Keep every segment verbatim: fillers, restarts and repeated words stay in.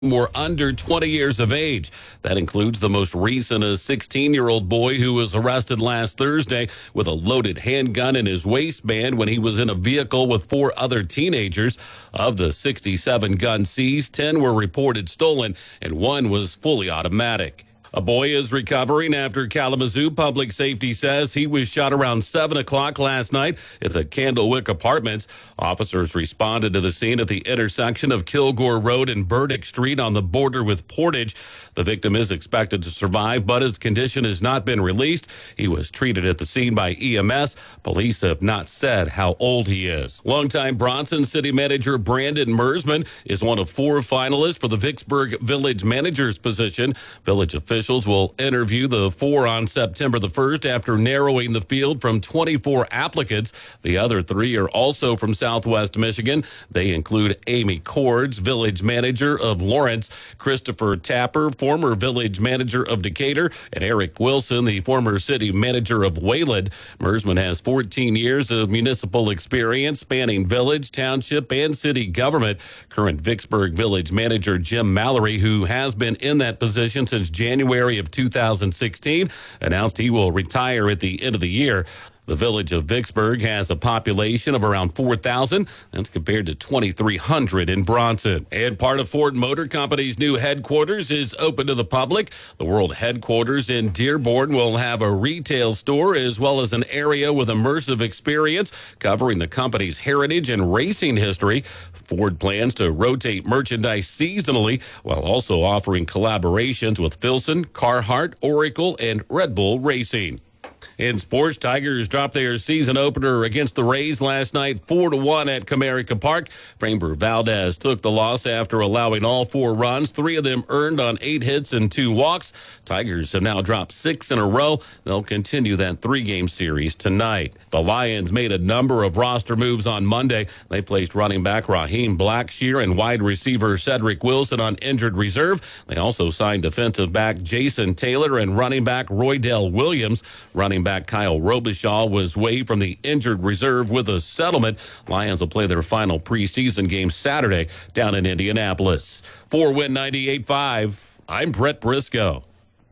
were under twenty years of age. That includes the most recent, a sixteen-year-old boy who was arrested last Thursday with a loaded handgun in his waistband when he was in a vehicle with four other teenagers. Of the sixty-seven guns seized, ten were reported stolen and one was fully automatic. A boy is recovering after Kalamazoo Public Safety says he was shot around seven o'clock last night at the Candlewick Apartments. Officers responded to the scene at the intersection of Kilgore Road and Burdick Street on the border with Portage. The victim is expected to survive, but his condition has not been released. He was treated at the scene by E M S. Police have not said how old he is. Longtime Bronson City Manager Brandon Mersman is one of four finalists for the Vicksburg Village Manager's position. Village officials Officials will interview the four on September the first after narrowing the field from twenty-four applicants. The other three are also from Southwest Michigan. They include Amy Cords, village manager of Lawrence, Christopher Tapper, former village manager of Decatur, and Eric Wilson, the former city manager of Wayland. Mersman has fourteen years of municipal experience spanning village, township, and city government. Current Vicksburg village manager Jim Mallory, who has been in that position since January of two thousand sixteen, announced he will retire at the end of the year. The village of Vicksburg has a population of around four thousand. That's compared to twenty-three hundred in Bronson. And part of Ford Motor Company's new headquarters is open to the public. The world headquarters in Dearborn will have a retail store as well as an area with immersive experience covering the company's heritage and racing history. Ford plans to rotate merchandise seasonally while also offering collaborations with Filson, Carhartt, Oracle, and Red Bull Racing. In sports, Tigers dropped their season opener against the Rays last night, four to one at Comerica Park. Framber Valdez took the loss after allowing all four runs, three of them earned on eight hits and two walks. Tigers have now dropped six in a row. They'll continue that three-game series tonight. The Lions made a number of roster moves on Monday. They placed running back Raheem Blackshear and wide receiver Cedric Wilson on injured reserve. They also signed defensive back Jason Taylor and running back Roydell Williams. Running back Kyle Robichaud was waived from the injured reserve with a settlement. Lions will play their final preseason game Saturday down in Indianapolis. For Win ninety-eight point five, I'm Brett Briscoe.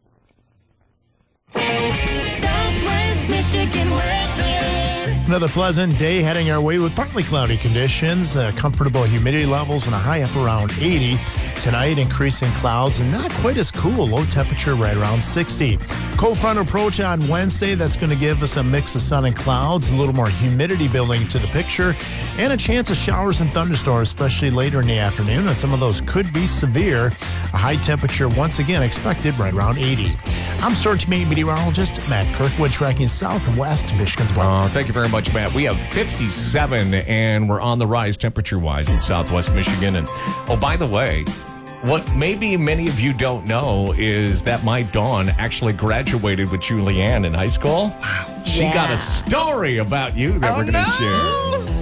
Southwest Michigan weather. Another pleasant day heading our way with partly cloudy conditions, uh, comfortable humidity levels, and a high up around eighty. Tonight, increasing clouds and not quite as cool. Low temperature right around sixty. Cold front approach on Wednesday. That's going to give us a mix of sun and clouds, a little more humidity building to the picture, and a chance of showers and thunderstorms, especially later in the afternoon. And some of those could be severe. A high temperature once again expected right around eighty. I'm Storage Meteorologist Matt Kirkwood, tracking Southwest Michigan's weather. Oh, thank you very much, Matt. We have fifty-seven, and we're on the rise temperature-wise in Southwest Michigan. And oh, by the way, what maybe many of you don't know is that my Dawn actually graduated with Julianne in high school. Wow. She Yeah. got a story about you that Oh, we're going to no. share.